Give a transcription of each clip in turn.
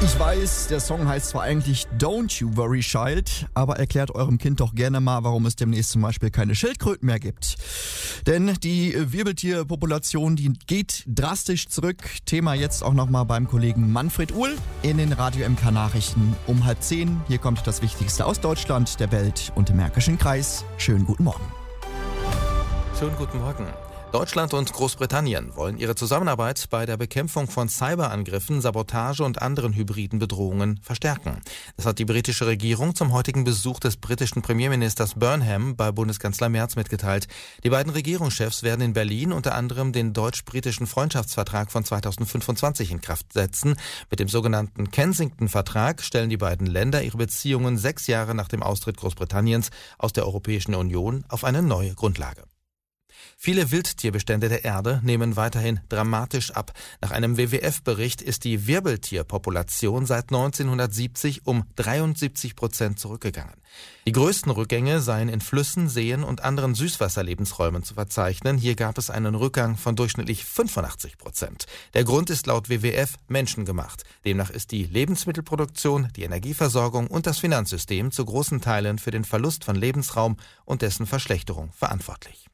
Ich weiß, der Song heißt zwar eigentlich Don't You Worry Child, aber erklärt eurem Kind doch gerne mal, warum es demnächst zum Beispiel keine Schildkröten mehr gibt. Denn die Wirbeltierpopulation, die geht drastisch zurück. Thema jetzt auch nochmal beim Kollegen Manfred Uhl in den Radio MK Nachrichten um 9:30. Hier kommt das Wichtigste aus Deutschland, der Welt und dem Märkischen Kreis. Schönen guten Morgen. Schönen guten Morgen. Deutschland und Großbritannien wollen ihre Zusammenarbeit bei der Bekämpfung von Cyberangriffen, Sabotage und anderen hybriden Bedrohungen verstärken. Das hat die britische Regierung zum heutigen Besuch des britischen Premierministers Burnham bei Bundeskanzler Merz mitgeteilt. Die beiden Regierungschefs werden in Berlin unter anderem den deutsch-britischen Freundschaftsvertrag von 2025 in Kraft setzen. Mit dem sogenannten Kensington-Vertrag stellen die beiden Länder ihre Beziehungen 6 Jahre nach dem Austritt Großbritanniens aus der Europäischen Union auf eine neue Grundlage. Viele Wildtierbestände der Erde nehmen weiterhin dramatisch ab. Nach einem WWF-Bericht ist die Wirbeltierpopulation seit 1970 um 73% zurückgegangen. Die größten Rückgänge seien in Flüssen, Seen und anderen Süßwasserlebensräumen zu verzeichnen. Hier gab es einen Rückgang von durchschnittlich 85%. Der Grund ist laut WWF menschengemacht. Demnach ist die Lebensmittelproduktion, die Energieversorgung und das Finanzsystem zu großen Teilen für den Verlust von Lebensraum und dessen Verschlechterung verantwortlich.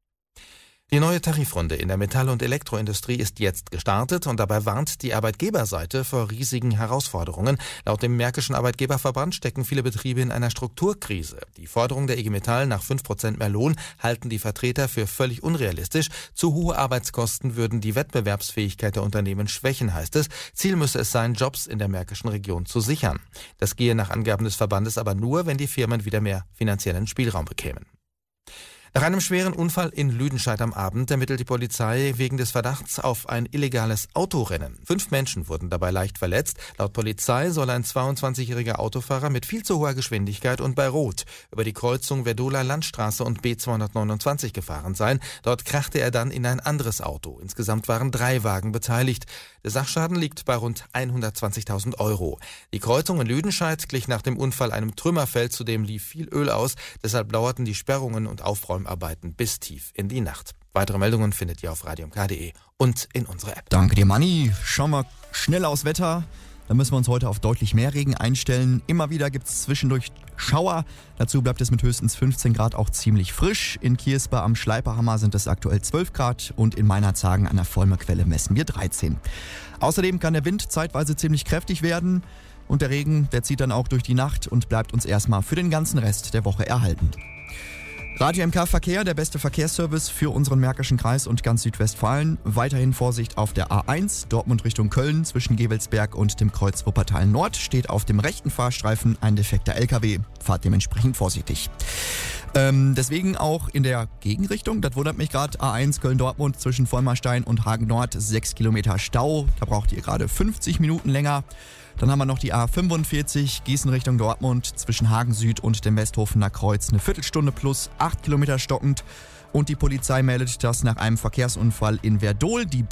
Die neue Tarifrunde in der Metall- und Elektroindustrie ist jetzt gestartet und dabei warnt die Arbeitgeberseite vor riesigen Herausforderungen. Laut dem Märkischen Arbeitgeberverband stecken viele Betriebe in einer Strukturkrise. Die Forderung der IG Metall nach 5% mehr Lohn halten die Vertreter für völlig unrealistisch. Zu hohe Arbeitskosten würden die Wettbewerbsfähigkeit der Unternehmen schwächen, heißt es. Ziel müsse es sein, Jobs in der märkischen Region zu sichern. Das gehe nach Angaben des Verbandes aber nur, wenn die Firmen wieder mehr finanziellen Spielraum bekämen. Nach einem schweren Unfall in Lüdenscheid am Abend ermittelt die Polizei wegen des Verdachts auf ein illegales Autorennen. 5 Menschen wurden dabei leicht verletzt. Laut Polizei soll ein 22-jähriger Autofahrer mit viel zu hoher Geschwindigkeit und bei Rot über die Kreuzung Werdoler Landstraße und B229 gefahren sein. Dort krachte er dann in ein anderes Auto. Insgesamt waren 3 Wagen beteiligt. Der Sachschaden liegt bei rund 120.000 €. Die Kreuzung in Lüdenscheid glich nach dem Unfall einem Trümmerfeld, zudem lief viel Öl aus. Deshalb dauerten die Sperrungen und Aufräumarbeiten bis tief in die Nacht. Weitere Meldungen findet ihr auf radiomk.de und in unserer App. Danke dir, Manni. Schauen wir schnell aufs Wetter. Da müssen wir uns heute auf deutlich mehr Regen einstellen. Immer wieder gibt es zwischendurch Schauer. Dazu bleibt es mit höchstens 15 Grad auch ziemlich frisch. In Kiersba am Schleiperhammer sind es aktuell 12 Grad und in Meinerzhagen an der Vollmerquelle messen wir 13. Außerdem kann der Wind zeitweise ziemlich kräftig werden und der Regen, der zieht dann auch durch die Nacht und bleibt uns erstmal für den ganzen Rest der Woche erhalten. Radio MK Verkehr, der beste Verkehrsservice für unseren Märkischen Kreis und ganz Südwestfalen. Weiterhin Vorsicht auf der A1, Dortmund Richtung Köln, zwischen Gevelsberg und dem Kreuz Wuppertal Nord steht auf dem rechten Fahrstreifen ein defekter LKW. Fahrt dementsprechend vorsichtig. Deswegen auch in der Gegenrichtung, das wundert mich gerade, A1 Köln-Dortmund zwischen Vollmarstein und Hagen Nord 6 Kilometer Stau. Da braucht ihr gerade 50 Minuten länger. Dann haben wir noch die A45 Gießen Richtung Dortmund zwischen Hagen Süd und dem Westhofener Kreuz eine Viertelstunde plus 8 Kilometer stockend. Und die Polizei meldet, dass nach einem Verkehrsunfall in Werdohl die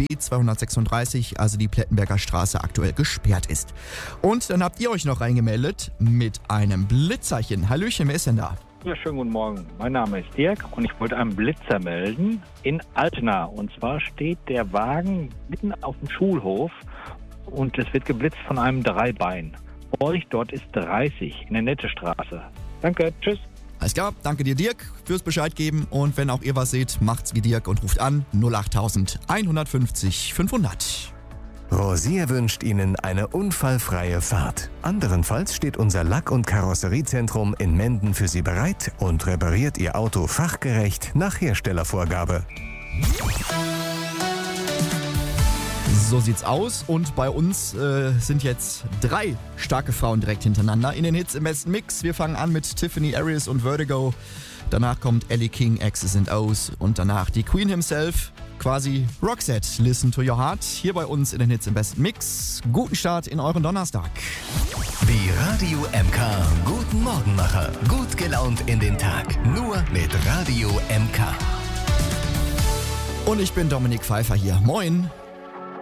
B236, also die Plettenberger Straße, aktuell gesperrt ist. Und dann habt ihr euch noch reingemeldet mit einem Blitzerchen. Hallöchen, wer ist denn da? Ja, schönen guten Morgen. Mein Name ist Dirk und ich wollte einen Blitzer melden in Altena. Und zwar steht der Wagen mitten auf dem Schulhof und es wird geblitzt von einem Dreibein. Vorsicht, dort ist 30 in der Nette Straße. Danke, tschüss. Alles klar, danke dir Dirk fürs Bescheid geben und wenn auch ihr was seht, macht's wie Dirk und ruft an 08000 150 500. Rosier wünscht Ihnen eine unfallfreie Fahrt. Anderenfalls steht unser Lack- und Karosseriezentrum in Menden für Sie bereit und repariert Ihr Auto fachgerecht nach Herstellervorgabe. So sieht's aus und bei uns sind jetzt 3 starke Frauen direkt hintereinander in den Hits im besten Mix. Wir fangen an mit Tiffany Arias und Vertigo. Danach kommt Ellie King, X's and O's und danach die Queen himself, quasi Roxette, Listen to Your Heart. Hier bei uns in den Hits im besten Mix. Guten Start in euren Donnerstag. Die Radio MK Guten Morgenmacher. Gut gelaunt in den Tag. Nur mit Radio MK. Und ich bin Dominik Pfeiffer hier. Moin.